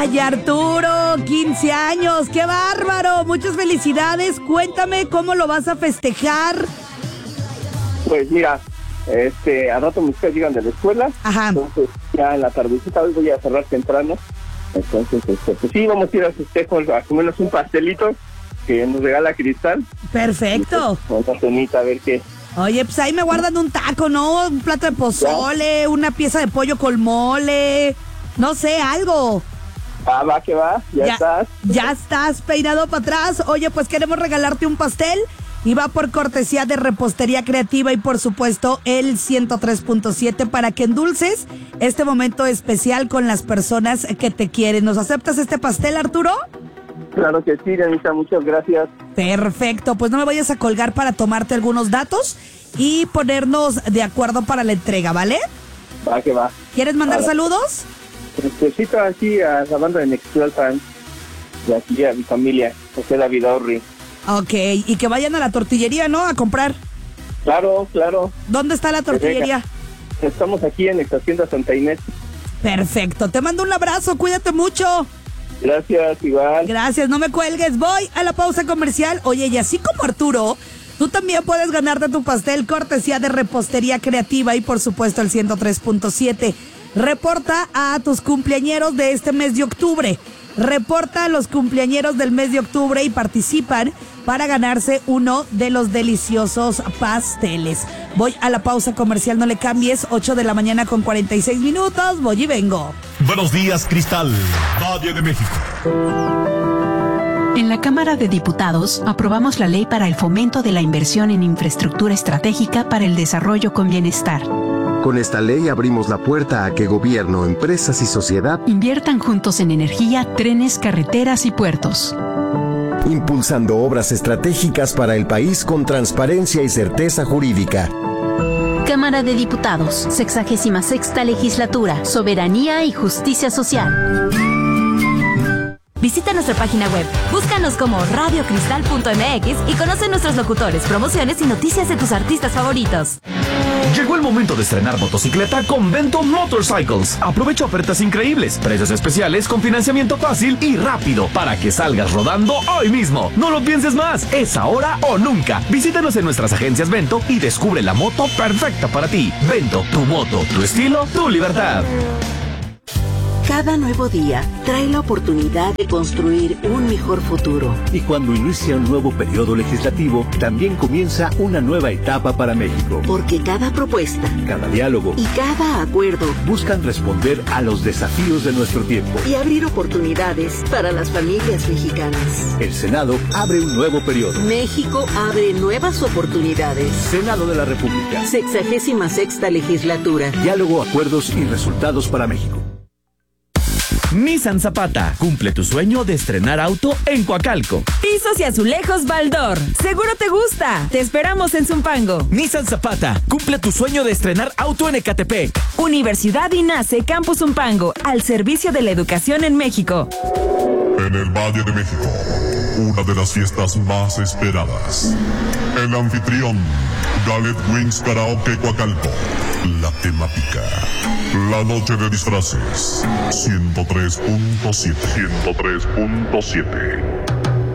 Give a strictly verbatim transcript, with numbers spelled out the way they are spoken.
Ay, Arturo, quince años, qué bárbaro, muchas felicidades. Cuéntame cómo lo vas a festejar. Pues mira, este, a rato mis hijas llegan de la escuela. Ajá. Entonces ya en la tardecita hoy voy a cerrar temprano. Entonces, este, pues sí, vamos a ir al festejo a comernos un pastelito que nos regala Cristal. Perfecto. Pues, una cenita, a ver qué. Oye, pues ahí me guardan un taco, ¿no? Un plato de pozole, ¿ya? Una pieza de pollo con mole, no sé, algo. Ah, va, que va, ya, ya estás. Ya estás peinado para atrás. Oye, pues queremos regalarte un pastel y va por cortesía de Repostería Creativa y por supuesto el ciento tres punto siete para que endulces este momento especial con las personas que te quieren. ¿Nos aceptas este pastel, Arturo? Claro que sí, Anita, muchas gracias. Perfecto, pues no me vayas a colgar para tomarte algunos datos y ponernos de acuerdo para la entrega, ¿vale? Va, que va. ¿Quieres mandar Ahora, saludos? necesito aquí a la banda de Nextlalpan, de aquí a mi familia, José David Orri. Ok, y que vayan a la tortillería, ¿no? A comprar. Claro, claro. ¿Dónde está la tortillería? Estamos aquí en Exhacienda Santa Inés. Perfecto, te mando un abrazo, cuídate mucho. Gracias, igual. Gracias, no me cuelgues, voy a la pausa comercial. Oye, y así como Arturo, tú también puedes ganarte tu pastel cortesía de Repostería Creativa y por supuesto el ciento tres punto siete. Reporta a tus cumpleañeros de este mes de octubre. Reporta a los cumpleañeros del mes de octubre y participan para ganarse uno de los deliciosos pasteles. Voy a la pausa comercial, no le cambies, ocho de la mañana con cuarenta y seis minutos, voy y vengo. Buenos días, Cristal, Valle de México. En la Cámara de Diputados aprobamos la ley para el fomento de la inversión en infraestructura estratégica para el desarrollo con bienestar. Con esta ley abrimos la puerta a que gobierno, empresas y sociedad inviertan juntos en energía, trenes, carreteras y puertos. Impulsando obras estratégicas para el país con transparencia y certeza jurídica. Cámara de Diputados, sexagésima sexta legislatura, soberanía y justicia social. Visita nuestra página web, búscanos como radio cristal punto m x y conoce nuestros locutores, promociones y noticias de tus artistas favoritos. Llegó el momento de estrenar motocicleta con Bento Motorcycles. Aprovecha ofertas increíbles, precios especiales con financiamiento fácil y rápido para que salgas rodando hoy mismo. No lo pienses más, es ahora o nunca. Visítanos en nuestras agencias Bento y descubre la moto perfecta para ti. Bento, tu moto, tu estilo, tu libertad. Cada nuevo día trae la oportunidad de construir un mejor futuro. Y cuando inicia un nuevo periodo legislativo, también comienza una nueva etapa para México. Porque cada propuesta, cada diálogo y cada acuerdo buscan responder a los desafíos de nuestro tiempo y abrir oportunidades para las familias mexicanas. El Senado abre un nuevo periodo. México abre nuevas oportunidades. Senado de la República. Sexagésima sexta legislatura. Diálogo, acuerdos y resultados para México. Nissan Zapata, cumple tu sueño de estrenar auto en Coacalco. Pisos y azulejos Baldor, seguro te gusta. Te esperamos en Zumpango. Nissan Zapata, cumple tu sueño de estrenar auto en Ecatepec. Universidad INACE Campus Zumpango, al servicio de la educación en México. En el Valle de México, una de las fiestas más esperadas. El anfitrión, Galet Wings Karaoke Coacalco. La temática, la noche de disfraces. ciento tres punto siete. ciento tres punto siete.